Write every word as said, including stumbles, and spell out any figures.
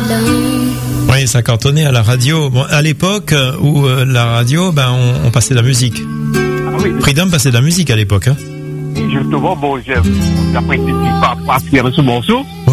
Oui, ça cartonnait à la radio. Bon, à l'époque où euh, la radio, ben, on, on passait de la musique. Ah oui. Freedom passait de la musique à l'époque, hein. Justement, bon, j'ai, d'après ce qui pas, pas ce morceau.